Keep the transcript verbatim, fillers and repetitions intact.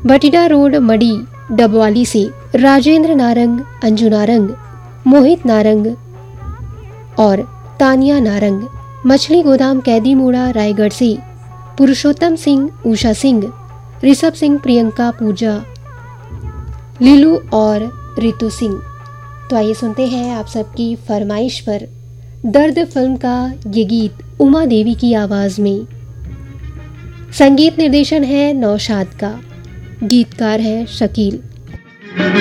Bathinda road muddy Dabwali से राजेंद्र नारंग, अंजू नारंग, मोहित नारंग और तानिया नारंग। मछली गोदाम कैदी मोड़ा रायगढ़ से पुरुषोत्तम सिंह, उषा सिंह, ऋषभ सिंह, प्रियंका, पूजा, लीलू और रितु सिंह। तो आइए सुनते हैं आप सबकी फरमाइश पर दर्द फिल्म का ये गीत उमा देवी की आवाज में। संगीत निर्देशन है नौशाद का, गीतकार है शकील।